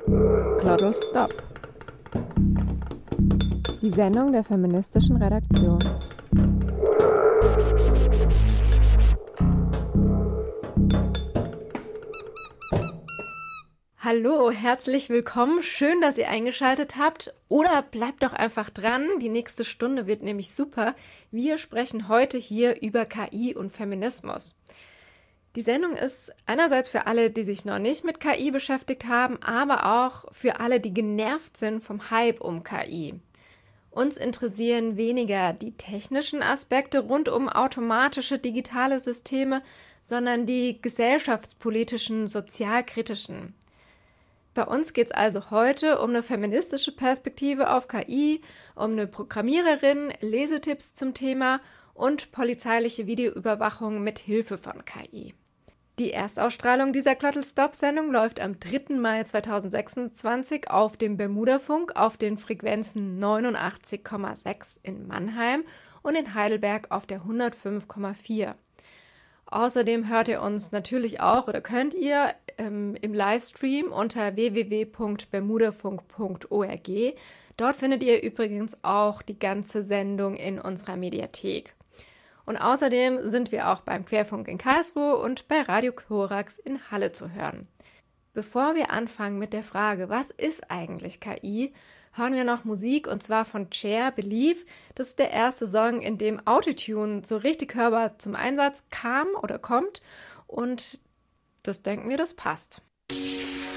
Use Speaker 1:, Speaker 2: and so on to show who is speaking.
Speaker 1: Glottal Stop. Die Sendung der feministischen Redaktion.
Speaker 2: Hallo, herzlich willkommen. Schön, dass ihr eingeschaltet habt. Oder bleibt doch einfach dran. Die nächste Stunde wird nämlich super. Wir sprechen heute hier über KI und Feminismus. Die Sendung ist einerseits für alle, die sich noch nicht mit KI beschäftigt haben, aber auch für alle, die genervt sind vom Hype um KI. Uns interessieren weniger die technischen Aspekte rund um automatische digitale Systeme, sondern die gesellschaftspolitischen, sozialkritischen. Bei uns geht es also heute um eine feministische Perspektive auf KI, um eine Programmiererin, Lesetipps zum Thema und polizeiliche Videoüberwachung mit Hilfe von KI. Die Erstausstrahlung dieser Glottal Stop-Sendung läuft am 3. Mai 2026 auf dem Bermudafunk auf den Frequenzen 89,6 in Mannheim und in Heidelberg auf der 105,4. Außerdem hört ihr uns natürlich auch oder könnt ihr im Livestream unter www.bermudafunk.org. Dort findet ihr übrigens auch die ganze Sendung in unserer Mediathek. Und außerdem sind wir auch beim Querfunk in Karlsruhe und bei Radio Korax in Halle zu hören. Bevor wir anfangen mit der Frage, was ist eigentlich KI, hören wir noch Musik und zwar von Cher, Believe. Das ist der erste Song, in dem Autotune so richtig hörbar zum Einsatz kam oder kommt und das denken wir, das passt.